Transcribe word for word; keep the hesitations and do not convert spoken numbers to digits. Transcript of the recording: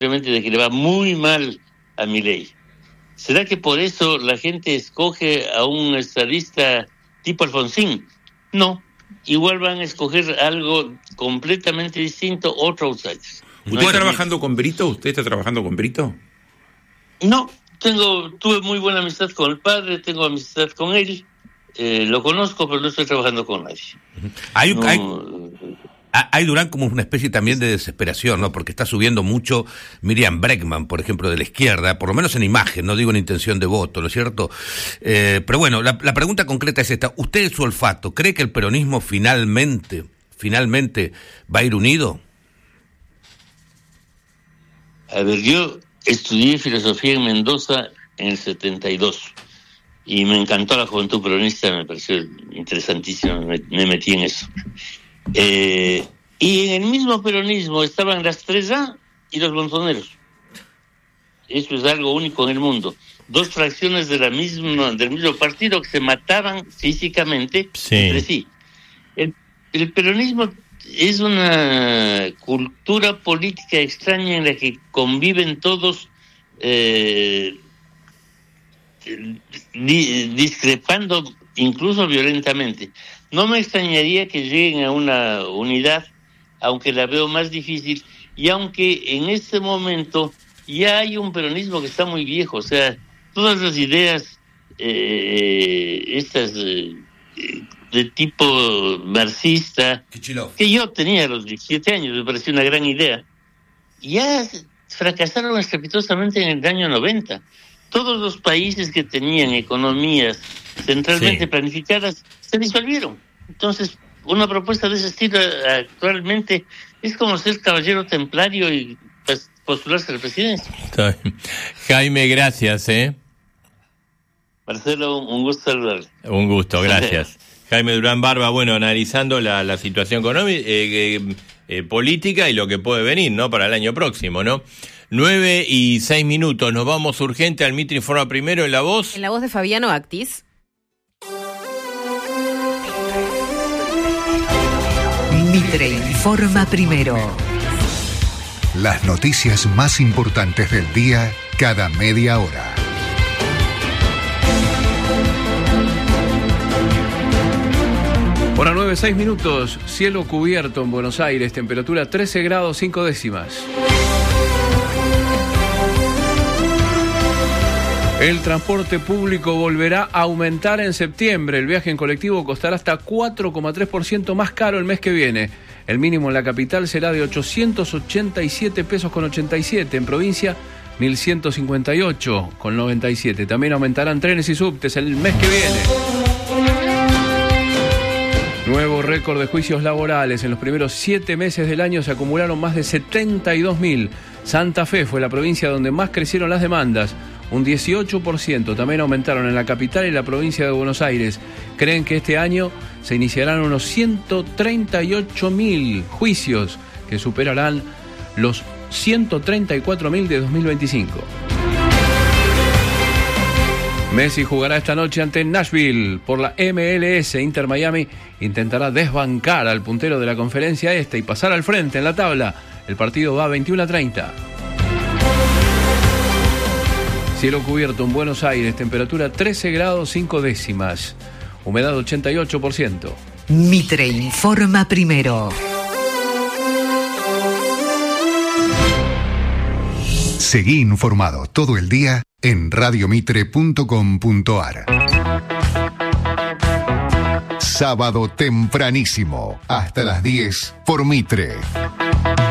obviamente de que le va muy mal a Milei. ¿Será que por eso la gente escoge a un estadista tipo Alfonsín? No, igual van a escoger algo completamente distinto, otro outsider. ¿Usted está trabajando con Brito? ¿Usted está trabajando con Brito? No, tengo, tuve muy buena amistad con el padre, tengo amistad con él, eh, lo conozco, pero no estoy trabajando con nadie. Hay, no, hay, hay, Durán, como una especie también de desesperación, ¿no? Porque está subiendo mucho Miriam Bregman, por ejemplo, de la izquierda, por lo menos en imagen, no digo en intención de voto, ¿no es cierto? Eh, pero bueno, la, la pregunta concreta es esta. ¿Usted, en su olfato, cree que el peronismo finalmente, finalmente va a ir unido? A ver, yo estudié filosofía en Mendoza en el setenta y dos y me encantó la juventud peronista, me pareció interesantísimo, me, me metí en eso. Eh, y en el mismo peronismo estaban las tres A y los montoneros. Eso es algo único en el mundo. Dos fracciones de la misma, del mismo partido que se mataban físicamente sí. entre sí. El, el peronismo es una cultura política extraña en la que conviven todos eh, di, discrepando incluso violentamente. No me extrañaría que lleguen a una unidad, aunque la veo más difícil, y aunque en este momento ya hay un peronismo que está muy viejo, o sea, todas las ideas eh, estas eh, de tipo marxista, Kichilov, que yo tenía a los diecisiete años, me pareció una gran idea, ya fracasaron estrepitosamente en el año noventa. Todos los países que tenían economías centralmente sí. planificadas se disolvieron. Entonces, una propuesta de ese estilo actualmente es como ser caballero templario y pues, postularse a la presidencia. Jaime, gracias, ¿eh? Marcelo, un gusto saludarle. Un gusto, gracias. Jaime Durán Barba, bueno, analizando la, la situación económica, eh, eh, eh, política y lo que puede venir, ¿no? Para el año próximo, ¿no? Nueve y seis minutos, nos vamos urgente al Mitre Informa Primero en La Voz. En la voz de Fabiano Actis. Mitre Informa Primero. Las noticias más importantes del día cada media hora. Hora nueve, seis minutos, cielo cubierto en Buenos Aires, temperatura trece grados cinco décimas. El transporte público volverá a aumentar en septiembre. El viaje en colectivo costará hasta cuatro coma tres por ciento más caro el mes que viene. El mínimo en la capital será de ochocientos ochenta y siete pesos con ochenta y siete, en provincia mil ciento cincuenta y ocho con noventa y siete. También aumentarán trenes y subtes el mes que viene. Nuevo récord de juicios laborales. En los primeros siete meses del año se acumularon más de setenta y dos mil. Santa Fe fue la provincia donde más crecieron las demandas, un dieciocho por ciento. También aumentaron en la capital y la provincia de Buenos Aires. Creen que este año se iniciarán unos ciento treinta y ocho mil juicios, que superarán los ciento treinta y cuatro mil de dos mil veinticinco. Messi jugará esta noche ante Nashville por la M L S. Inter Miami intentará desbancar al puntero de la conferencia este y pasar al frente en la tabla. El partido va a veintiuno a treinta. Cielo cubierto en Buenos Aires, temperatura trece grados cinco décimas, humedad ochenta y ocho por ciento. Mitre Informa Primero. Seguí informado todo el día en radiomitre punto com punto ar. Sábado tempranísimo, hasta las diez por Mitre.